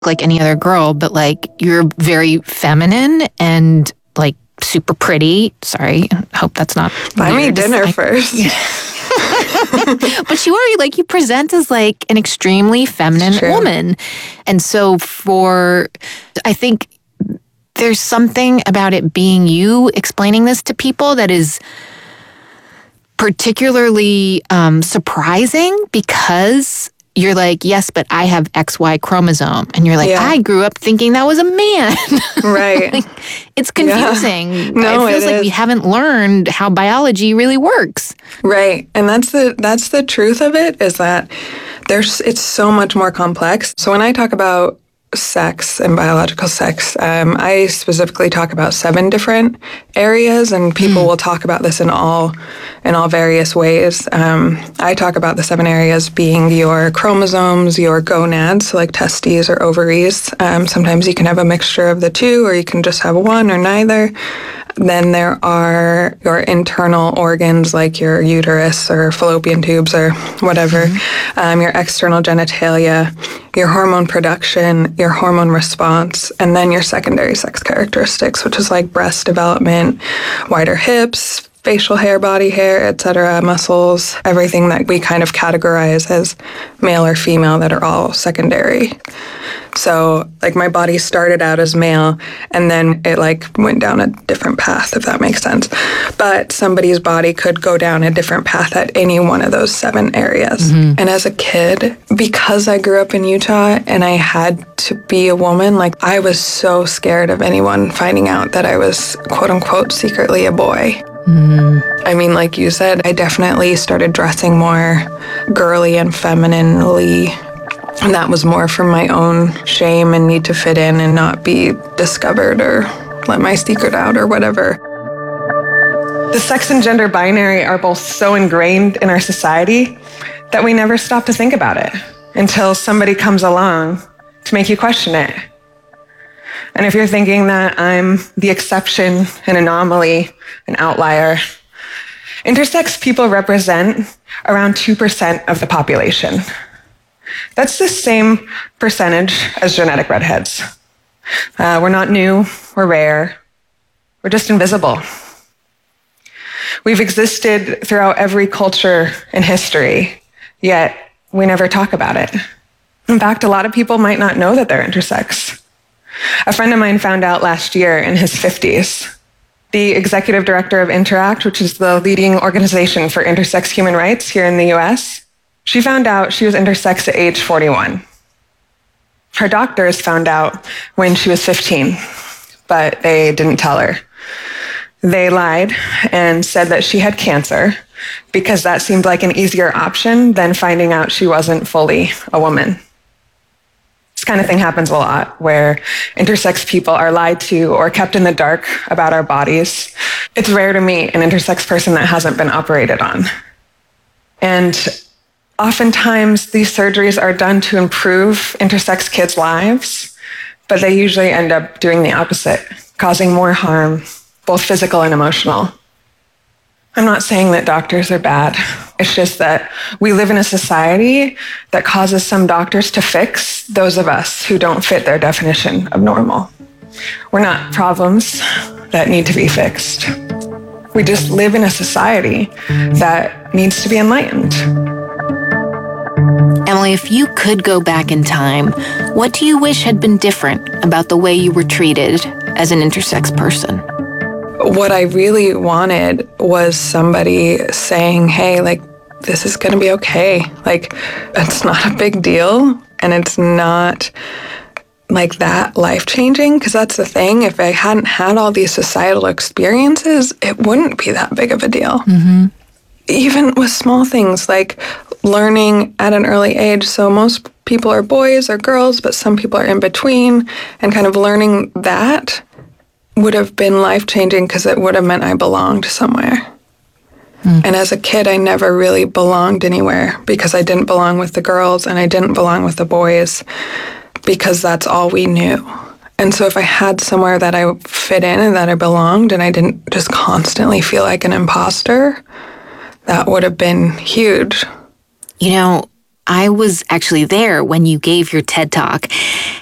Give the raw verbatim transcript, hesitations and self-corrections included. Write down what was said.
like any other girl, but like you're very feminine and like super pretty. Sorry, I hope that's not Buy me weird. dinner I, first. But you are like, you present as like an extremely feminine woman. And so for, I think there's something about it being you explaining this to people that is particularly um, surprising, because you're like, yes, but I have X Y chromosome. And you're like, yeah. I grew up thinking that was a man. Right. Like, it's confusing. Yeah. No, it feels it like is. we haven't learned how biology really works. Right. And that's the that's the truth of it, is that there's it's so much more complex. So when I talk about sex and biological sex, um, I specifically talk about seven different areas, and people mm. will talk about this in all in all various ways. Um, I talk about the seven areas being your chromosomes, your gonads, so like testes or ovaries. Um, sometimes you can have a mixture of the two, or you can just have one or neither. Then there are your internal organs like your uterus or fallopian tubes or whatever, mm-hmm. um, your external genitalia, your hormone production, your hormone response, and then your secondary sex characteristics, which is like breast development, wider hips, facial hair, body hair, et cetera, muscles, everything that we kind of categorize as male or female that are all secondary. So like my body started out as male and then it like went down a different path, if that makes sense. But somebody's body could go down a different path at any one of those seven areas. Mm-hmm. And as a kid, because I grew up in Utah and I had to be a woman, like I was so scared of anyone finding out that I was quote unquote secretly a boy. Mm. I mean, like you said, I definitely started dressing more girly and femininely. And that was more from my own shame and need to fit in and not be discovered or let my secret out or whatever. The sex and gender binary are both so ingrained in our society that we never stop to think about it until somebody comes along to make you question it. And if you're thinking that I'm the exception, an anomaly, an outlier, intersex people represent around two percent of the population. That's the same percentage as genetic redheads. Uh, we're not new, we're rare, we're just invisible. We've existed throughout every culture in history, yet we never talk about it. In fact, a lot of people might not know that they're intersex. A friend of mine found out last year in his fifties. The executive director of Interact, which is the leading organization for intersex human rights here in the U S, she found out she was intersex at age forty-one. Her doctors found out when she was fifteen, but they didn't tell her. They lied and said that she had cancer because that seemed like an easier option than finding out she wasn't fully a woman. This kind of thing happens a lot, where intersex people are lied to or kept in the dark about our bodies. It's rare to meet an intersex person that hasn't been operated on. And oftentimes, these surgeries are done to improve intersex kids' lives, but they usually end up doing the opposite, causing more harm, both physical and emotional. I'm not saying that doctors are bad. It's just that we live in a society that causes some doctors to fix those of us who don't fit their definition of normal. We're not problems that need to be fixed. We just live in a society that needs to be enlightened. Emily, if you could go back in time, what do you wish had been different about the way you were treated as an intersex person? What I really wanted was somebody saying, hey, like, this is going to be okay. Like, it's not a big deal, and it's not like that life-changing, because that's the thing. If I hadn't had all these societal experiences, it wouldn't be that big of a deal. Mm-hmm. Even with small things like learning at an early age. So most people are boys or girls, but some people are in between, and kind of learning that would have been life-changing because it would have meant I belonged somewhere. Mm. And as a kid, I never really belonged anywhere because I didn't belong with the girls and I didn't belong with the boys because that's all we knew. And so if I had somewhere that I fit in and that I belonged and I didn't just constantly feel like an imposter, that would have been huge. You know, I was actually there when you gave your TED Talk,